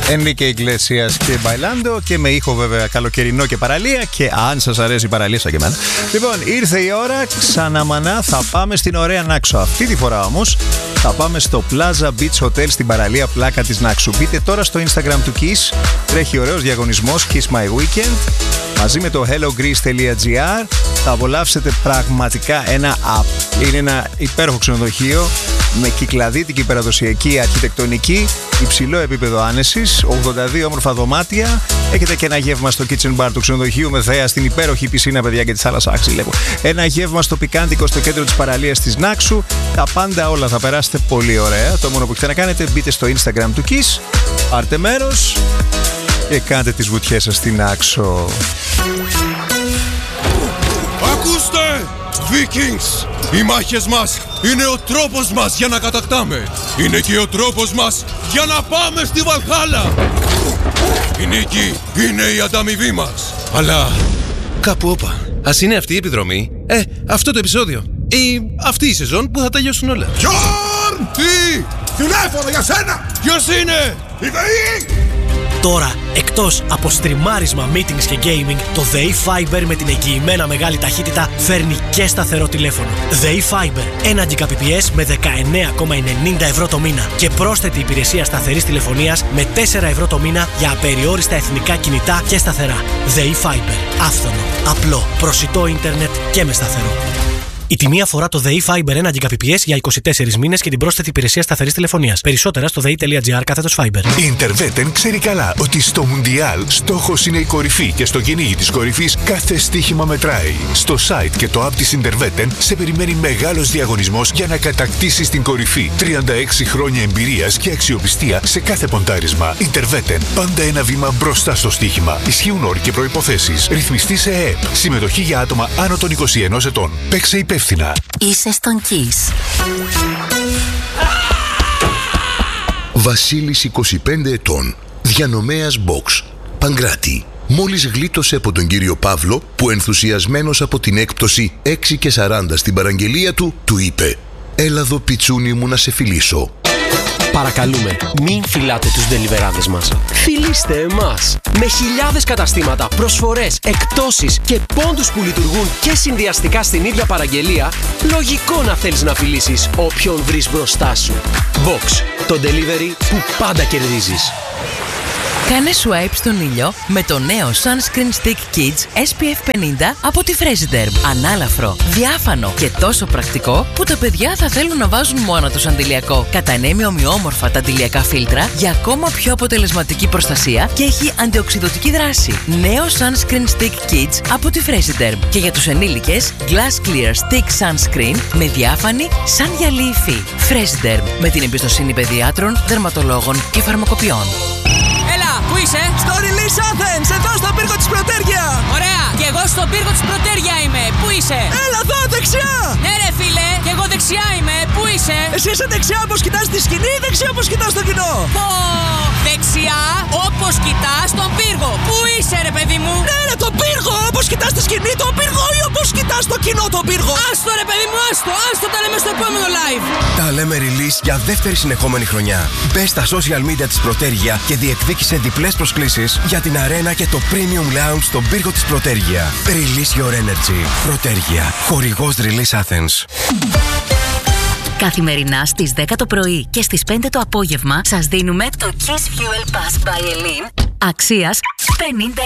Ενρίκε Ιγκλέσιας και Μπαϊλάντο, και με ήχο βέβαια καλοκαιρινό και παραλία. Και αν σας αρέσει η παραλία, σαν και εμένα. Λοιπόν, ήρθε η ώρα, ξαναμανά θα πάμε στην ωραία Νάξο. Αυτή τη φορά όμως θα πάμε στο Plaza Beach Hotel στην παραλία Πλάκα της Νάξου. Μπείτε τώρα στο Instagram του Kiss, τρέχει ωραίος διαγωνισμός Kiss My Weekend. Μαζί με το hellogreece.gr θα απολαύσετε πραγματικά είναι ένα υπέροχο ξενοδοχείο με κυκλαδίτικη παραδοσιακή αρχιτεκτονική, υψηλό επίπεδο άνεσης, 82 όμορφα δωμάτια. Έχετε και ένα γεύμα στο kitchen bar του ξενοδοχείου με θέα στην υπέροχη πισίνα, παιδιά, και τη θάλασσα. Ένα γεύμα στο πικάντικο στο κέντρο της παραλίας της Νάξου. Τα πάντα όλα, θα περάσετε πολύ ωραία. Το μόνο που έχετε να κάνετε, μπείτε στο Instagram του Kiss, πάρτε μέρος και κάντε τις βουτιές σας στην Νάξο. Ακούστε! Vikings! Οι μάχες μας είναι ο τρόπος μας για να κατακτάμε. Είναι και ο τρόπος μας για να πάμε στη Βαλχάλα. Η νίκη είναι η ανταμοιβή μας. Αλλά κάπου όπα. Ας είναι αυτή η επιδρομή, αυτό το επεισόδιο, ή αυτή η σεζόν που θα τελειώσουν όλα. Γιόρν! Τι! Τηλέφωνο για σένα! Ποιος είναι? Η ΔΕΗ! Τώρα, εκτός από στριμάρισμα, meetings και gaming, το ΔΕΗ Fiber με την εγγυημένα μεγάλη ταχύτητα φέρνει και σταθερό τηλέφωνο. ΔΕΗ Fiber, 1 Gbps με 19,90 ευρώ το μήνα και πρόσθετη υπηρεσία σταθερής τηλεφωνίας με 4 ευρώ το μήνα για απεριόριστα εθνικά κινητά και σταθερά. ΔΕΗ Fiber, άφθονο, απλό, προσιτό ίντερνετ και με σταθερό. Η τιμή αφορά το ΔΕΗ Fiber 1 Gbps για 24 μήνες και την πρόσθετη υπηρεσία σταθερής τηλεφωνίας. Περισσότερα στο dei.gr/Fiber. Η Interveten ξέρει καλά ότι στο Μουντιάλ στόχος είναι η κορυφή και στο κυνήγι της κορυφής κάθε στοίχημα μετράει. Στο site και το app της Interveten σε περιμένει μεγάλος διαγωνισμός για να κατακτήσεις την κορυφή. 36 χρόνια εμπειρίας και αξιοπιστία σε κάθε ποντάρισμα. Interveten, πάντα ένα βήμα μπροστά στο στοίχημα. Ισχύουν όροι και προϋποθέσεις. Ρυθμιστή σε ΕΕΠ. Συμμετοχή για άτομα άνω των 21 ετών. Παίξε υπεύθυνα. Είσαι στον Kiss. Βασίλης, 25 ετών, διανομέας box, Παγκράτη. Μόλις γλίτωσε από τον κύριο Παύλο που, ενθουσιασμένος από την έκπτωση 6 και 40 στην παραγγελία του, του είπε «Έλα εδώ πιτσούνι μου να σε φιλήσω». Παρακαλούμε, μην φυλάτε τους ντελιβεράδες μας. Φιλήστε εμάς! Με χιλιάδες καταστήματα, προσφορές, εκπτώσεις και πόντους που λειτουργούν και συνδυαστικά στην ίδια παραγγελία, λογικό να θέλεις να φιλήσεις όποιον βρεις μπροστά σου. Box, το delivery που πάντα κερδίζεις. Κάνε swipe στον ήλιο με το νέο Sunscreen Stick Kids SPF 50 από τη Fresiderm. Ανάλαφρο, διάφανο και τόσο πρακτικό που τα παιδιά θα θέλουν να βάζουν μόνο τους αντιλιακό. Κατανέμει ομοιόμορφα τα αντιλιακά φίλτρα για ακόμα πιο αποτελεσματική προστασία και έχει αντιοξειδωτική δράση. Νέο Sunscreen Stick Kids από τη Fresiderm. Και για τους ενήλικες, Glass Clear Stick Sunscreen με διάφανη σαν γυαλί υφή. Fresiderm, με την εμπιστοσύνη παιδιάτρων, δερματολόγων και φαρμακοποιών. Πού είσαι? Στο Release Athens, εδώ στον πύργο της Πρωτέρια. Ωραία, και εγώ στον πύργο της Πρωτέρια είμαι. Πού είσαι? Έλα εδώ, δεξιά. Ναι ρε φίλε, και εγώ δεξιά είμαι. Πού είσαι? Εσύ είσαι δεξιά όπως κοιτάς τη σκηνή ή δεξιά όπως κοιτάς το κοινό? Δεξιά όπως κοιτάς τον πύργο. Πού είσαι ρε παιδί μου? Ναι ρε, τον πύργο, όπως κοιτάς τη σκηνή τον πύργο ή όπως κοιτάς το κοινό τον πύργο? Άστο ρε παιδί μου, άστο τα λέμε στο επόμενο live. Τα λέμε Release για δεύτερη συνεχόμενη χρονιά. Μπες στα social media της Πρωτέρια και διεκδίκησε διπλές προσκλήσεις για την αρένα και το Premium Lounge στον πύργο της Πρωτέρια. Release your energy. Πρωτέρια. Χορηγός Release Athens. Καθημερινά στις 10 το πρωί και στις 5 το απόγευμα σας δίνουμε το Kiss Fuel Pass by Elin αξίας 50